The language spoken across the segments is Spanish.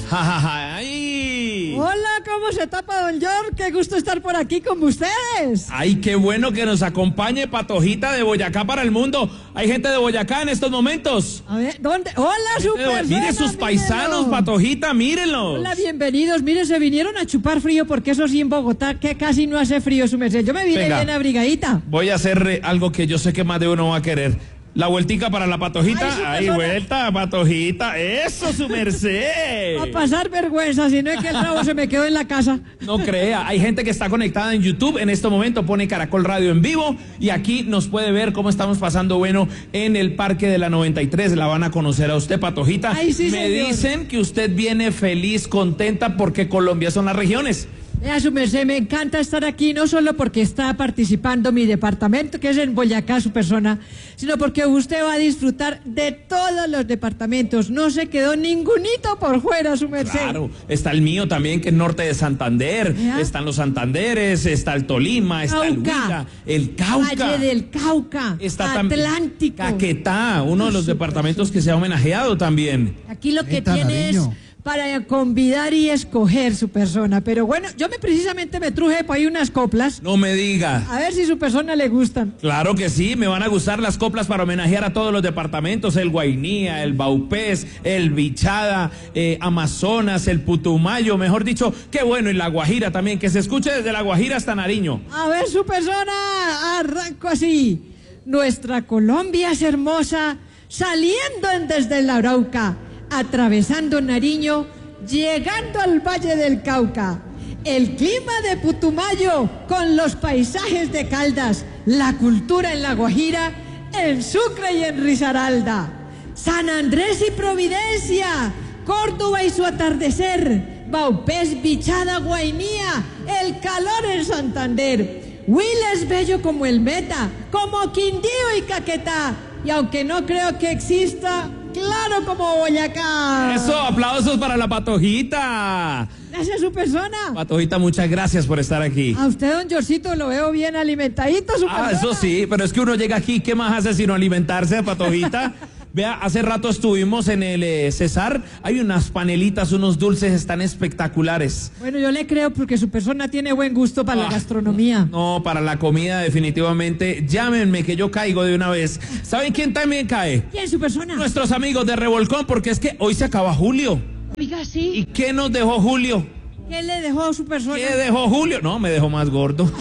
¡Ay! Hola, ¿cómo se tapa, don George? Qué gusto estar por aquí con ustedes. ¡Ay, qué bueno que nos acompañe Patojita de Boyacá para el mundo! Hay gente de Boyacá en estos momentos. A ver, ¿dónde? Hola, su persona. Mire sus paisanos, Patojita, mírenlos. Hola, bienvenidos. Mire, se vinieron a chupar frío porque eso sí en Bogotá, que casi no hace frío, su merced. Yo me vine bien abrigadita. Voy a hacer algo que yo sé que más de uno va a querer. La vueltica para la Patojita. ¡Ay, vuelta, Patojita! ¡Eso, su merced! A pasar vergüenza, si no es que el rabo se me quedó en la casa. No crea, hay gente que está conectada en YouTube en este momento, pone Caracol Radio en vivo y aquí nos puede ver cómo estamos pasando bueno en el Parque de la 93. La van a conocer a usted, Patojita. Ay, sí, me señor. dicen que usted viene feliz, contenta porque Colombia son las regiones. Vea, su merced, me encanta estar aquí, no solo porque está participando mi departamento, que es en Boyacá, su persona, sino porque usted va a disfrutar de todos los departamentos. No se quedó ningunito por fuera, su merced. Claro, está el mío también, que es norte de Santander. ¿Ya? Están los Santanderes, está el Tolima, está el Huila, el Cauca. Valle del Cauca, Está Atlántico. Caquetá, uno de los departamentos que se ha homenajeado también. Aquí lo que tiene es para convidar y escoger su persona. Pero bueno, yo precisamente me truje por ahí unas coplas. No me diga. A ver si su persona le gustan. Claro que sí, me van a gustar las coplas para homenajear a todos los departamentos, el Guainía, el Baupés, el Bichada, Amazonas, el Putumayo, mejor dicho, qué bueno, y la Guajira también, que se escuche desde la Guajira hasta Nariño. A ver su persona, arranco así. Nuestra Colombia es hermosa, saliendo desde la Arauca, atravesando Nariño, llegando al Valle del Cauca. El clima de Putumayo con los paisajes de Caldas, la cultura en La Guajira, en Sucre y en Risaralda. San Andrés y Providencia, Córdoba y su atardecer, Baupés, Bichada, Guainía, el calor en Santander. Huila es bello como el Meta, como Quindío y Caquetá, y aunque no creo que exista, claro como Boyacá. Eso, aplausos para la Patojita. Gracias a su persona. Patojita, muchas gracias por estar aquí. A usted, don Georcito, lo veo bien alimentadito, su persona. Eso sí, pero es que uno llega aquí, ¿qué más hace sino alimentarse, Patojita? Vea, hace rato estuvimos en el Cesar, hay unas panelitas, unos dulces, están espectaculares. Bueno, yo le creo porque su persona tiene buen gusto para la gastronomía. No, para la comida definitivamente, llámenme que yo caigo de una vez. ¿Saben quién también cae? ¿Quién, su persona? Nuestros amigos de Revolcón, porque es que hoy se acaba julio. Oiga, sí. ¿Y qué nos dejó julio? ¿Qué le dejó su persona? ¿Qué dejó julio? No, me dejó más gordo.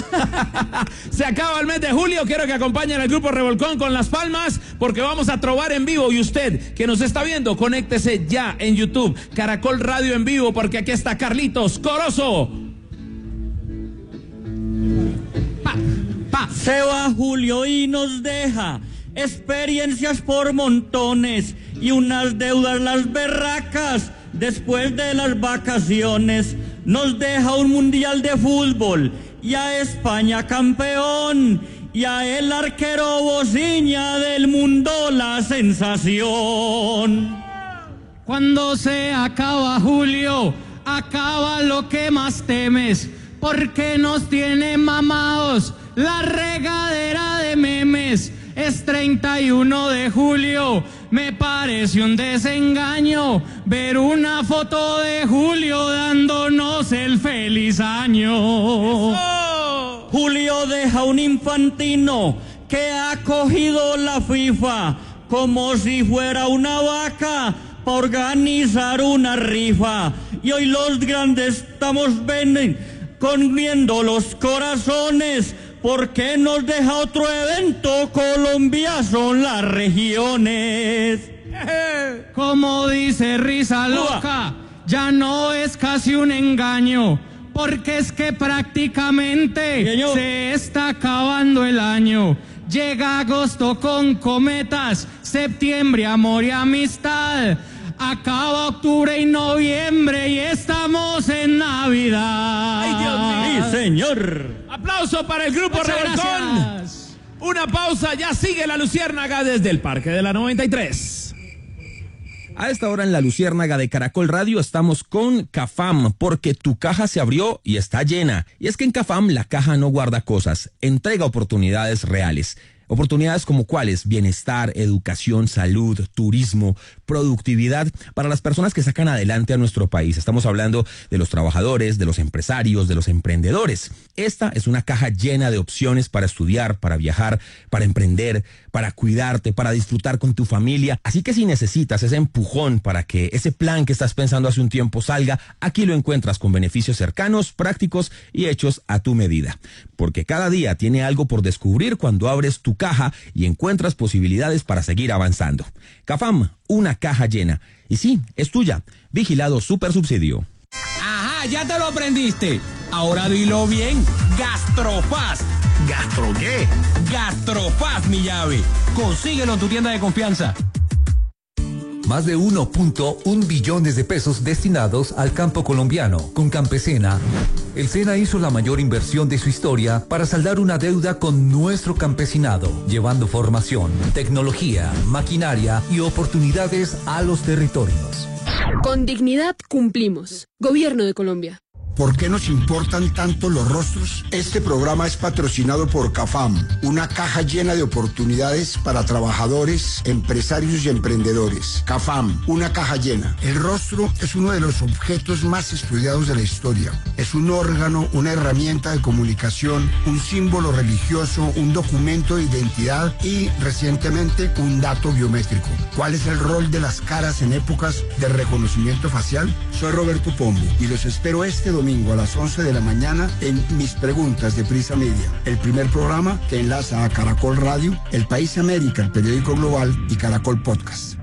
Se acaba el mes de julio. Quiero que acompañen al grupo Revolcón con las palmas porque vamos a trovar en vivo. Y usted que nos está viendo, conéctese ya en YouTube. Caracol Radio en vivo porque aquí está Carlitos Corozo. Se va Julio y nos deja experiencias por montones y unas deudas las berracas. Después de las vacaciones nos deja un mundial de fútbol y a España campeón y a el arquero Bociña del mundo la sensación. Cuando se acaba julio, acaba lo que más temes, porque nos tiene mamados la regadera de memes. Es 31 de julio, me parece un desengaño ver una foto de Julio dándonos el feliz año. ¡Eso! Julio deja un infantino que ha cogido la FIFA como si fuera una vaca para organizar una rifa. Y hoy los grandes estamos comiendo los corazones, porque nos deja otro evento. Colombia son las regiones. Como dice Risa Loca, ya no es casi un engaño, porque es que prácticamente se está acabando el año. Llega agosto con cometas, septiembre amor y amistad. Acaba octubre y noviembre y estamos en Navidad. ¡Ay, Dios mío! ¡Sí, señor! Aplauso para el grupo Revolcón. Una pausa, ya sigue la Luciérnaga desde el Parque de la 93. A esta hora en la Luciérnaga de Caracol Radio estamos con Cafam, porque tu caja se abrió y está llena. Y es que en Cafam la caja no guarda cosas, entrega oportunidades reales. Oportunidades como cuáles: bienestar, educación, salud, turismo, productividad para las personas que sacan adelante a nuestro país. Estamos hablando de los trabajadores, de los empresarios, de los emprendedores. Esta es una caja llena de opciones para estudiar, para viajar, para emprender, para cuidarte, para disfrutar con tu familia. Así que si necesitas ese empujón para que ese plan que estás pensando hace un tiempo salga, aquí lo encuentras con beneficios cercanos, prácticos y hechos a tu medida. Porque cada día tiene algo por descubrir cuando abres tu caja y encuentras posibilidades para seguir avanzando. Cafam, una caja llena. Y sí, es tuya. Vigilado Supersubsidio. Ajá, ya te lo aprendiste. Ahora dilo bien. Gastrofast. ¿Gastro qué? Gastrofast, mi llave. Consíguelo en tu tienda de confianza. Más de 1.1 billones de pesos destinados al campo colombiano. Con Campesina, el SENA hizo la mayor inversión de su historia para saldar una deuda con nuestro campesinado, llevando formación, tecnología, maquinaria y oportunidades a los territorios. Con dignidad cumplimos. Gobierno de Colombia. ¿Por qué nos importan tanto los rostros? Este programa es patrocinado por Cafam, una caja llena de oportunidades para trabajadores, empresarios y emprendedores. Cafam, una caja llena. El rostro es uno de los objetos más estudiados de la historia. Es un órgano, una herramienta de comunicación, un símbolo religioso, un documento de identidad y, recientemente, un dato biométrico. ¿Cuál es el rol de las caras en épocas de reconocimiento facial? Soy Roberto Pombo y los espero este domingo a las 11 de la mañana en Mis Preguntas de Prisa Media, el primer programa que enlaza a Caracol Radio, El País América, el periódico global y Caracol Podcast.